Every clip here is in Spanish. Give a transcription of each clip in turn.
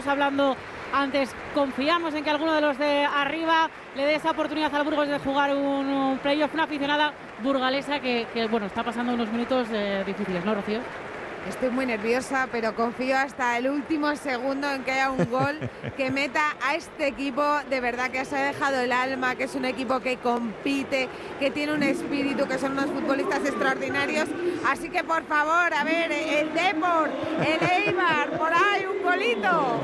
hablando antes, confiamos en que alguno de los de arriba le dé esa oportunidad al Burgos de jugar un playoff. Una aficionada burgalesa que bueno, está pasando unos minutos difíciles, ¿no, Rocío? Estoy muy nerviosa, pero confío hasta el último segundo en que haya un gol que meta a este equipo, de verdad que se ha dejado el alma, que es un equipo que compite, que tiene un espíritu, que son unos futbolistas extraordinarios. Así que, por favor, a ver, el Depor, el Eibar, por ahí un golito.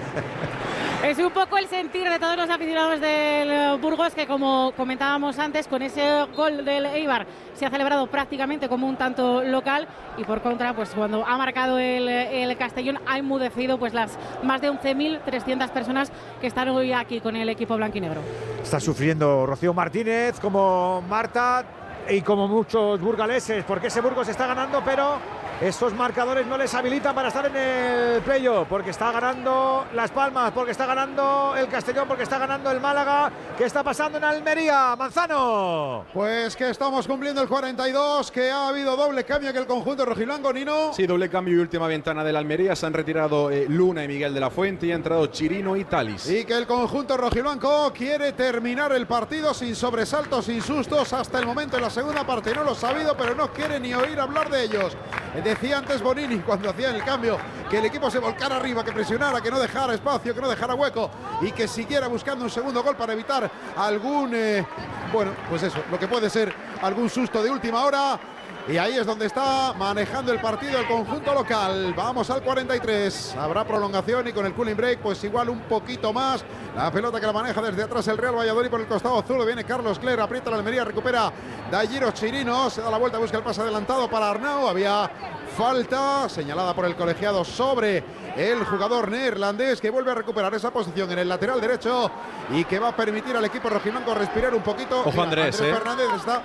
Es un poco el sentir de todos los aficionados del Burgos, que como comentábamos antes, con ese gol del Eibar se ha celebrado prácticamente como un tanto local, y por contra, pues cuando ha marcado el Castellón ha enmudecido pues las más de 11.300 personas que están hoy aquí con el equipo blanquinegro. Está sufriendo Rocío Martínez, como Marta y como muchos burgaleses, porque ese Burgos está ganando, pero esos marcadores no les habilitan para estar en el playoff, porque está ganando Las Palmas, porque está ganando el Castellón, porque está ganando el Málaga. ¿Qué está pasando en Almería, Manzano? Pues que estamos cumpliendo el 42, que ha habido doble cambio que el conjunto rojiblanco, Nino. Sí, doble cambio y última ventana del Almería. Se han retirado Luna y Miguel de la Fuente y ha entrado Chirino y Talis. Y que el conjunto rojiblanco quiere terminar el partido sin sobresaltos, sin sustos hasta el momento en la segunda parte. No lo ha sabido, pero no quiere ni oír hablar de ellos. Decía antes Bonini cuando hacía el cambio que el equipo se volcara arriba, que presionara, que no dejara espacio, que no dejara hueco y que siguiera buscando un segundo gol para evitar algún, bueno, pues eso, lo que puede ser algún susto de última hora. Y ahí es donde está manejando el partido el conjunto local. Vamos al 43. Habrá prolongación y con el cooling break pues igual un poquito más. La pelota que la maneja desde atrás el Real Valladolid por el costado azul. Viene Carlos Cler, aprieta la Almería, recupera Dalliro Chirino. Se da la vuelta, busca el pase adelantado para Arnau. Había falta señalada por el colegiado sobre el jugador neerlandés, que vuelve a recuperar esa posición en el lateral derecho y que va a permitir al equipo rojiblanco respirar un poquito. Ojo, Andrés Fernández está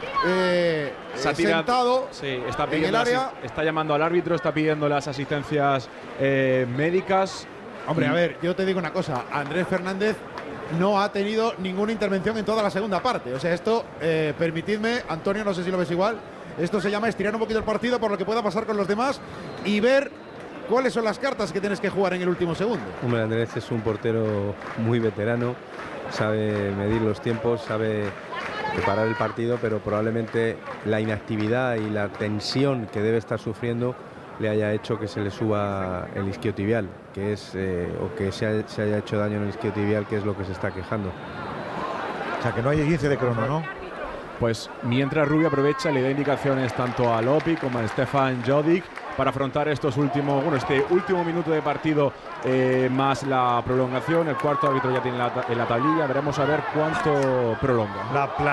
sentado, sí, está en el área. Está llamando al árbitro, está pidiendo las asistencias médicas. Hombre, a ver, yo te digo una cosa. Andrés Fernández no ha tenido ninguna intervención en toda la segunda parte. O sea, esto, permitidme, Antonio, no sé si lo ves igual, esto se llama estirar un poquito el partido por lo que pueda pasar con los demás y ver cuáles son las cartas que tienes que jugar en el último segundo. Hombre, Andrés es un portero muy veterano, sabe medir los tiempos, sabe preparar el partido, pero probablemente la inactividad y la tensión que debe estar sufriendo le haya hecho que se le suba el isquiotibial, que es o que se haya hecho daño en el isquiotibial, que es lo que se está quejando. O sea, que no hay 15 de crono, ¿no? Pues mientras Rubio aprovecha, le da indicaciones tanto a Lopi como a Stefan Jodik para afrontar este último minuto de partido, más la prolongación. El cuarto árbitro ya tiene en la tablilla. Veremos a ver cuánto prolonga.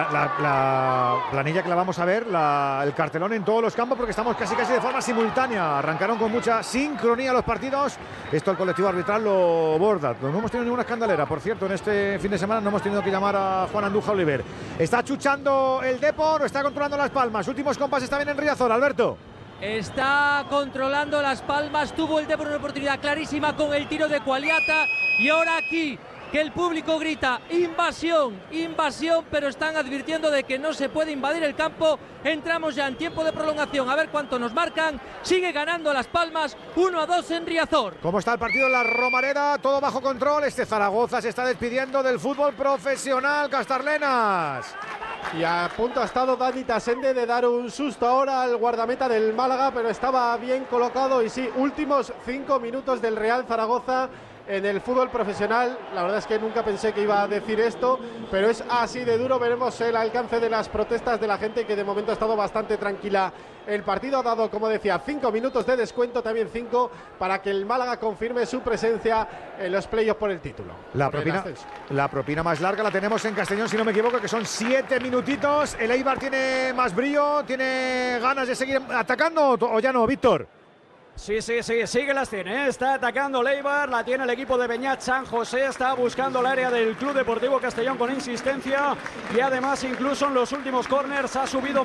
La planilla que la vamos a ver, el cartelón en todos los campos, porque estamos casi de forma simultánea. Arrancaron con mucha sincronía los partidos. Esto el colectivo arbitral lo borda. No hemos tenido ninguna escandalera, por cierto. En este fin de semana no hemos tenido que llamar a Juan Andújar Oliver. Está chuchando el Depor, está controlando Las Palmas. Últimos compás está bien en Riazor, Alberto. Está controlando Las Palmas, tuvo el Depor una oportunidad clarísima con el tiro de Cualiata y ahora aquí que el público grita invasión, invasión, pero están advirtiendo de que no se puede invadir el campo. Entramos ya en tiempo de prolongación, a ver cuánto nos marcan. Sigue ganando Las Palmas, 1-2 en Riazor. ¿Cómo está el partido en la Romareda? Todo bajo control. Este Zaragoza se está despidiendo del fútbol profesional, Castarlenas. Y a punto ha estado Dani Tasende de dar un susto ahora al guardameta del Málaga, pero estaba bien colocado. Y sí, últimos 5 minutos del Real Zaragoza en el fútbol profesional. La verdad es que nunca pensé que iba a decir esto, pero es así de duro. Veremos el alcance de las protestas de la gente, que de momento ha estado bastante tranquila. El partido ha dado, como decía, 5 minutos de descuento, también 5 para que el Málaga confirme su presencia en los playoffs por el título. La propina más larga la tenemos en Castellón, si no me equivoco, que son 7 minutitos. El Eibar tiene más brío, tiene ganas de seguir atacando, o ya no, Víctor. Sí, sigue la escena, está atacando el Eibar, la tiene el equipo de Beñat San José, está buscando el área del Club Deportivo Castellón con insistencia y además incluso en los últimos corners ha subido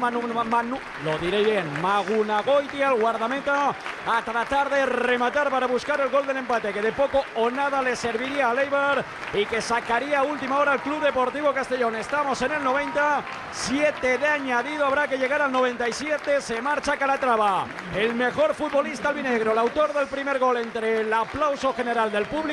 Magunagoitia, el guardameta, a tratar de rematar para buscar el gol del empate, que de poco o nada le serviría al Eibar y que sacaría a última hora al Club Deportivo Castellón. Estamos en el 90, 7 de añadido, habrá que llegar al 97, se marcha Calatrava, el mejor futbolista albinegro, el autor del primer gol, entre el aplauso general del público.